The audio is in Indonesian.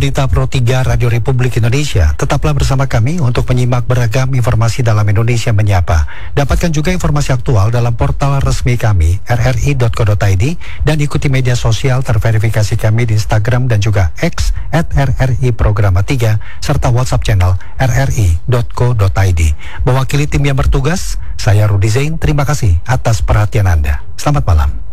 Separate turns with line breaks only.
Berita Pro 3 Radio Republik Indonesia. Tetaplah bersama kami untuk menyimak beragam informasi dalam Indonesia Menyapa. Dapatkan juga informasi aktual dalam portal resmi kami, rri.co.id, dan ikuti media sosial terverifikasi kami di Instagram dan juga X @RRI Programa 3, serta WhatsApp channel rri.co.id. Mewakili tim yang bertugas, saya Rudi Zain, terima kasih atas perhatian Anda. Selamat malam.